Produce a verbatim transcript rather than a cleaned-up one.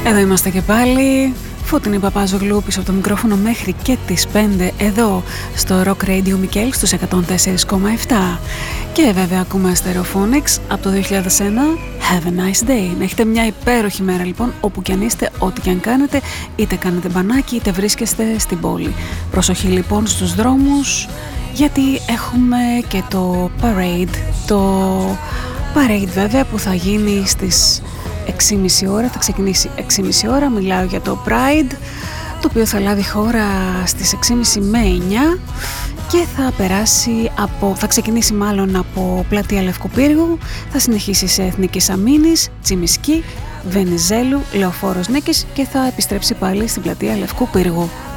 Εδώ είμαστε και πάλι. Φώτεινη Παπάζογλου πίσω από το μικρόφωνο μέχρι και τις πέντε εδώ στο Rock Radio Mikkel στους εκατόν τέσσερα κόμμα επτά. Και βέβαια ακούμε Stereophonics από το δύο χιλιάδες ένα. Have a nice day. Να έχετε μια υπέροχη μέρα λοιπόν, όπου κι αν είστε, ό,τι κι αν κάνετε, είτε κάνετε μπανάκι είτε βρίσκεστε στην πόλη. Προσοχή λοιπόν στους δρόμους, γιατί έχουμε και το parade. Το parade βέβαια που θα γίνει στις έξι και μισή ώρα, θα ξεκινήσει έξι και μισή ώρα, μιλάω για το Pride, το οποίο θα λάβει χώρα στις έξι και μισή με εννιά και θα περάσει από, θα ξεκινήσει μάλλον από πλατεία Λευκού Πύργου, θα συνεχίσει σε Εθνικής Αμήνης, Τσιμισκή, Βενιζέλου, Λεωφόρος Νίκης και θα επιστρέψει πάλι στην πλατεία Λευκού Πύργου.